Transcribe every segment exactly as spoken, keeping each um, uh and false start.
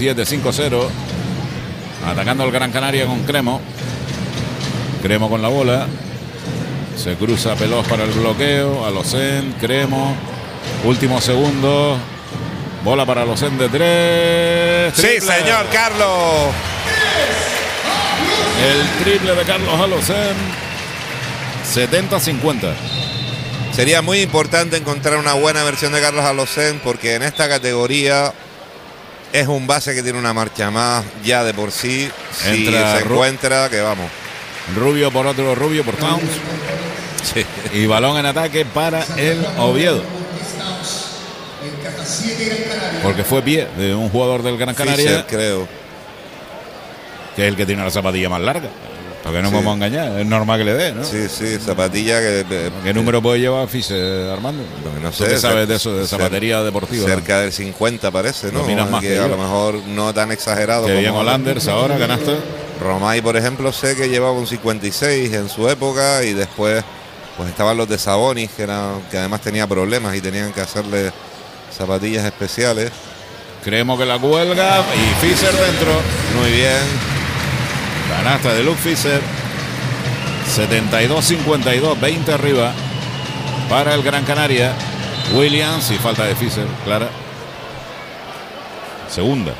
siete cinco cero. Atacando el Gran Canaria con Cremo. Cremo con la bola. Se cruza Pelós para el bloqueo. Alocén, Cremo. Último segundo. Bola para Alocén de tres. Triple. Sí, señor Carlos. El triple de Carlos Alocén. setenta cincuenta. Sería muy importante encontrar una buena versión de Carlos Alocén, porque en esta categoría es un base que tiene una marcha más ya de por sí. Si Entra se encuentra, que vamos. Rubio por otro Rubio por Towns. Sí. Y balón en ataque para el Oviedo. Porque fue pie de un jugador del Gran Canaria. Fischer, creo. Que es el que tiene la zapatilla más larga. Porque no Sí. vamos a engañar. Es normal que le dé, ¿no? Sí, sí, zapatilla que... que ¿Qué número puede llevar Fischer, Armando? no ¿Tú sé, qué sabes de eso, de cer- zapatería deportiva? Cerca del cincuenta parece, ¿no? Dominas más que que a yo. lo mejor no tan exagerado. Que bien como Holanders ahora, ganaste. Romay, por ejemplo, sé que llevaba un cincuenta y seis en su época, y después pues estaban los de Sabonis, que, era, que además tenía problemas y tenían que hacerle zapatillas especiales. Creemos que la cuelga y Fischer dentro. Muy bien. Canasta de Luke Fischer. setenta y dos cincuenta y dos, veinte arriba para el Gran Canaria. Williams y falta de Fischer, clara. Segunda.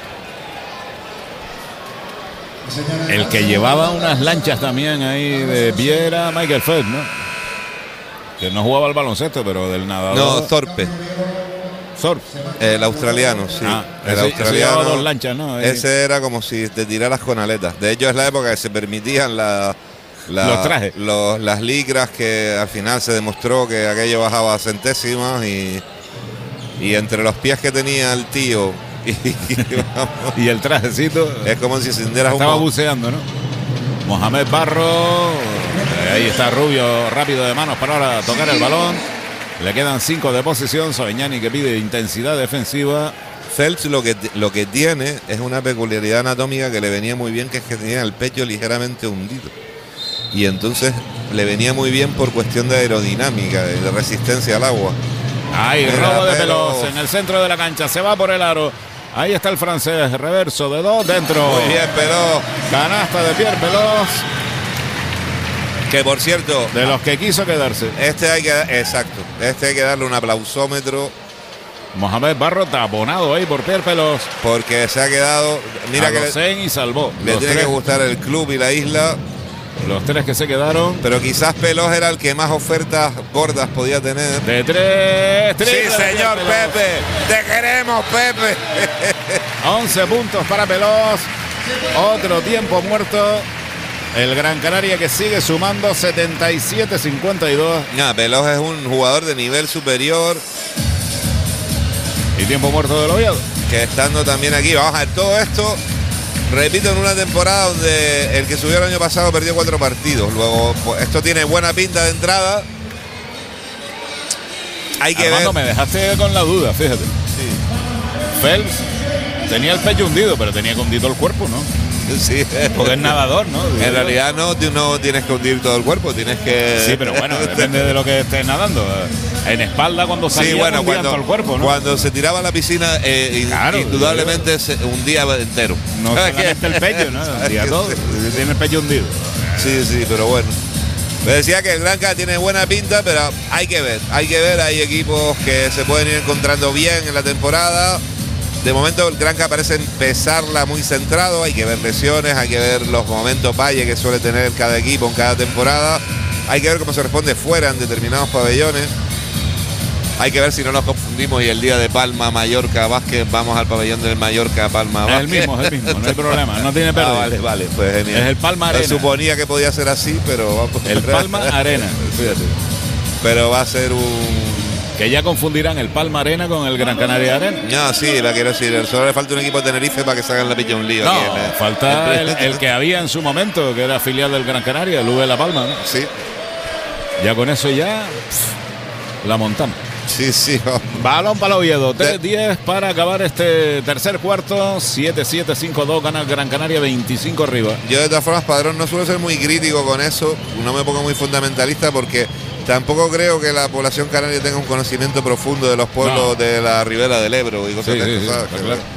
El que llevaba unas lanchas también ahí de pie era Michael Phelps, ¿no? Que no jugaba al baloncesto, pero del nadador. No, Thorpe, Surf. el australiano, sí. Ah, el ese- ese australiano. llevaba dos lanchas, ¿no? Ahí. Ese era como si te tiraras con aletas. De hecho, es la época que se permitían la, la- Los trajes. los- las licras, que al final se demostró que aquello bajaba a centésimas, y, y entre los pies que tenía el tío y, vamos, Y el trajecito. es como si encendieras un Estaba mo- buceando, ¿no? Mohamed Barro. eh, Ahí está Rubio, rápido de manos para ahora tocar el balón. Le quedan cinco de posesión. Savignani, que pide intensidad defensiva. Phelps lo que, lo que tiene es una peculiaridad anatómica que le venía muy bien, que es que tenía el pecho ligeramente hundido. Y entonces le venía muy bien por cuestión de aerodinámica, de, de resistencia al agua. Ahí, Mira, robo de pero- Pelós en el centro de la cancha. Se va por el aro. Ahí está el francés. Reverso de dos. Dentro. Muy bien, pero Canasta de Pierre Pelós. que por cierto, De los que quiso quedarse. este hay que, exacto, este hay que darle un aplausómetro, Mohamed Barro taponado ahí por Pierre Pelós. porque se ha quedado, mira que le, Alocén y salvó. le Los tiene tres, que gustar el club y la isla, los tres que se quedaron. pero quizás Pelós era el que más ofertas gordas podía tener. De tres. Sí, triple de señor Pierre Pelós. Pepe, te queremos, Pepe. once puntos para Pelós. Otro tiempo muerto. El Gran Canaria que sigue sumando setenta y siete cincuenta y dos. No, Pelós es un jugador de nivel superior, Y tiempo muerto del Oviedo. que estando también aquí, vamos a ver todo esto, repito, en una temporada donde el que subió el año pasado perdió cuatro partidos. Luego, pues, esto tiene buena pinta de entrada. Hay que Armando, ver. me dejaste con la duda, fíjate. Sí. Phelps tenía el pecho hundido, pero tenía que hundir todo el cuerpo, ¿no? Sí. Porque es nadador, ¿no? En realidad no, tú no tienes que hundir todo el cuerpo, tienes que... Sí, pero bueno, depende de lo que estés nadando. En espalda, cuando salía, Sí, bueno, hundían cuando, todo el cuerpo, ¿no? cuando se tiraba a la piscina, eh, in- Claro, indudablemente se- un día entero. No solamente el pecho, ¿no? Hundía todo. Tiene el pecho hundido. Sí, sí, pero bueno. Me decía que el Granca tiene buena pinta, pero hay que ver, hay que ver, hay equipos que se pueden ir encontrando bien en la temporada. De momento el Granca parece empezarla muy centrado, hay que ver lesiones, hay que ver los momentos valle que suele tener cada equipo en cada temporada. Hay que ver cómo se responde fuera en determinados pabellones. Hay que ver si no nos confundimos y el día de Palma, Mallorca, Básquet, vamos al pabellón del Mallorca, Palma, Es Básquet. el mismo, es el mismo, no hay problema, no tiene pérdida. Ah, vale, vale, pues genial. Es el Palma Arena. Yo suponía que podía ser así, pero vamos. El Palma Arena, fíjate. Pero va a ser un... Que ya confundirán el Palma Arena con el Gran Canaria Arena. No, sí, la quiero decir. Solo le falta un equipo de Tenerife para que se hagan la pilla un lío. No, aquí en la- falta el, el que había en su momento, que era filial del Gran Canaria, el U V La Palma, ¿no? Sí, Ya con eso ya pff, la montamos. sí, sí. vamos. Balón para el Oviedo, tres diez para acabar este tercer cuarto, siete siete cinco dos, gana el Gran Canaria, veinticinco arriba. Yo de todas formas, Padrón, no suelo ser muy crítico con eso. No me pongo muy fundamentalista porque tampoco creo que la población canaria tenga un conocimiento profundo de los pueblos No. de la ribera del Ebro y cosas Sí, de sí, estas, sí, ¿sabes? está Que- claro.